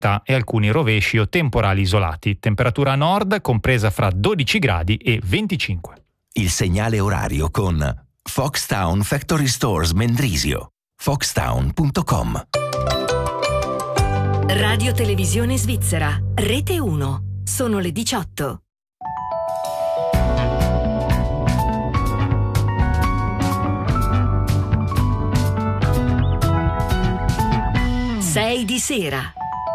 siccità e alcuni rovesci o temporali isolati. Temperatura a nord compresa fra 12 gradi e 25. Il segnale orario con Foxtown Factory Stores Mendrisio. Foxtown.com. Radio Televisione Svizzera, Rete 1. Sono le 18. 6 di sera.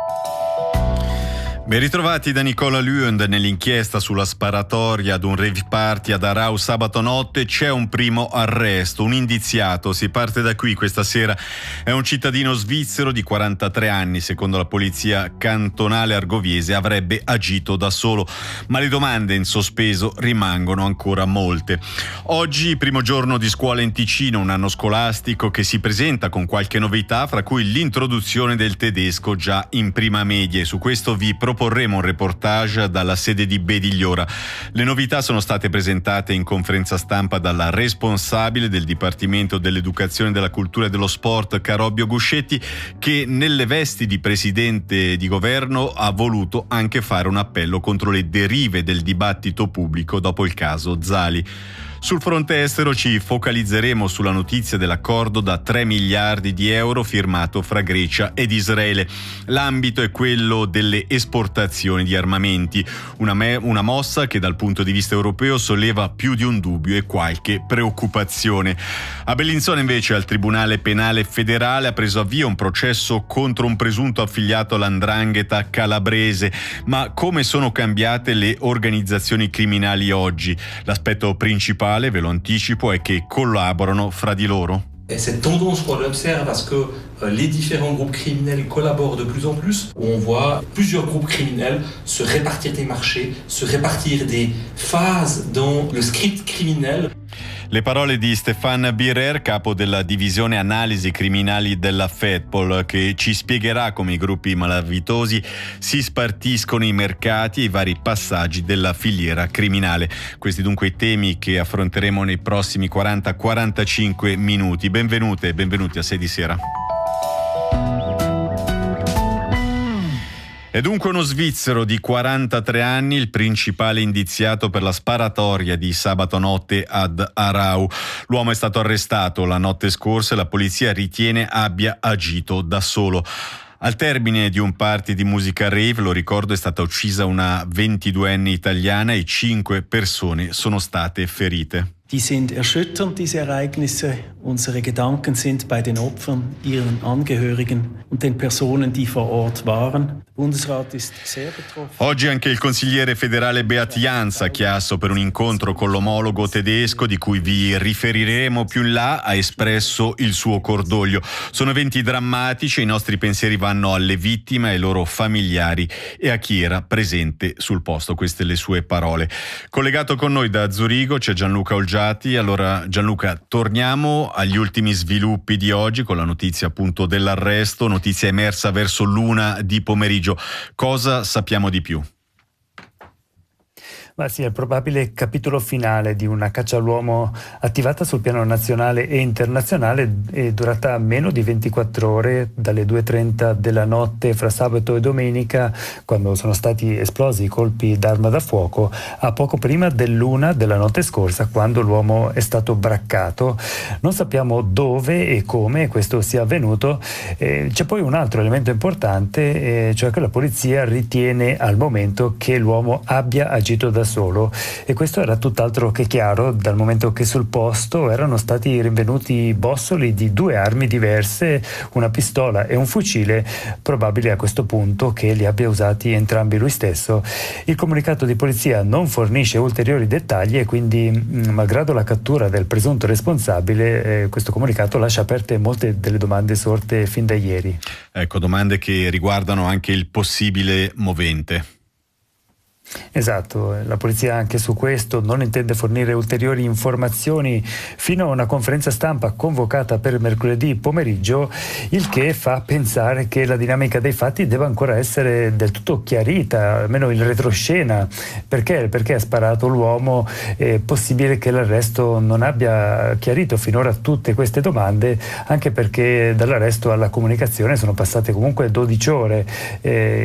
Ben ritrovati da Nicola Lund. Nell'inchiesta sulla sparatoria ad un rave party ad Aarau sabato notte c'è un primo arresto, un indiziato. Si parte da qui questa sera. È un cittadino svizzero di 43 anni. Secondo la polizia cantonale argoviese avrebbe agito da solo, ma le domande in sospeso rimangono ancora molte. Oggi, primo giorno di scuola in Ticino, un anno scolastico che si presenta con qualche novità, fra cui l'introduzione del tedesco già in prima media, e su questo vi proporremo un reportage dalla sede di Bedigliora. Le novità sono state presentate in conferenza stampa dalla responsabile del Dipartimento dell'Educazione, della Cultura e dello Sport, Carobbio Guscetti, che nelle vesti di presidente di governo ha voluto anche fare un appello contro le derive del dibattito pubblico dopo il caso Zali. Sul fronte estero ci focalizzeremo sulla notizia dell'accordo da 3 miliardi di euro firmato fra Grecia ed Israele. L'ambito è quello delle esportazioni di armamenti, una mossa che dal punto di vista europeo solleva più di un dubbio e qualche preoccupazione. A Bellinzona invece al Tribunale Penale Federale ha preso avvio un processo contro un presunto affiliato all''ndrangheta calabrese. Ma come sono cambiate le organizzazioni criminali oggi? L'aspetto principale, ve lo anticipo, è che collaborano fra di loro. Et cette tendance, on l'observe parce que les différents groupes criminels collaborent de plus en plus. On voit plusieurs groupes criminels se répartir des marchés, se répartir des phases dans le script criminel. Le parole di Stéphane Birer, capo della divisione analisi criminali della FEDPOL, che ci spiegherà come i gruppi malavitosi si spartiscono i mercati e i vari passaggi della filiera criminale. Questi dunque i temi che affronteremo nei prossimi 40-45 minuti. Benvenute e benvenuti a 6 di sera. È dunque uno svizzero di 43 anni il principale indiziato per la sparatoria di sabato notte ad Aarau. L'uomo è stato arrestato la notte scorsa e la polizia ritiene abbia agito da solo. Al termine di un party di musica rave, lo ricordo, è stata uccisa una 22enne italiana e 5 persone sono state ferite. Die sind erschütternd, diese Ereignisse. Unsere Gedanken sind bei den Opfern, ihren Angehörigen und den Personen, die vor Ort waren. Der Bundesrat ist sehr betroffen. Oggi anche il consigliere federale Beat Jans a Chiasso, per un incontro con l'omologo tedesco di cui vi riferiremo più in là, ha espresso il suo cordoglio. Sono eventi drammatici e i nostri pensieri vanno alle vittime, ai loro familiari e a chi era presente sul posto. Queste le sue parole. Collegato con noi da Zurigo c'è Gianluca Olgiati. Allora Gianluca, torniamo agli ultimi sviluppi di oggi con la notizia appunto dell'arresto, notizia emersa verso l'1 di pomeriggio. Cosa sappiamo di più? Ma sì, è il probabile capitolo finale di una caccia all'uomo attivata sul piano nazionale e internazionale e durata meno di 24 ore, dalle 2:30 della notte fra sabato e domenica, quando sono stati esplosi i colpi d'arma da fuoco, a poco prima dell'1 della notte scorsa, quando l'uomo è stato braccato. Non sappiamo dove e come questo sia avvenuto. C'è poi un altro elemento importante, cioè che la polizia ritiene al momento che l'uomo abbia agito da solo, e questo era tutt'altro che chiaro dal momento che sul posto erano stati rinvenuti bossoli di 2 armi diverse, una pistola e un fucile, probabile a questo punto che li abbia usati entrambi lui stesso. Il comunicato di polizia non fornisce ulteriori dettagli e quindi, malgrado la cattura del presunto responsabile, questo comunicato lascia aperte molte delle domande sorte fin da ieri. Ecco, domande che riguardano anche il possibile movente. Esatto, la polizia anche su questo non intende fornire ulteriori informazioni fino a una conferenza stampa convocata per mercoledì pomeriggio, il che fa pensare che la dinamica dei fatti debba ancora essere del tutto chiarita, almeno in retroscena. Perché ha sparato l'uomo? È possibile che l'arresto non abbia chiarito finora tutte queste domande, anche perché dall'arresto alla comunicazione sono passate comunque 12 ore.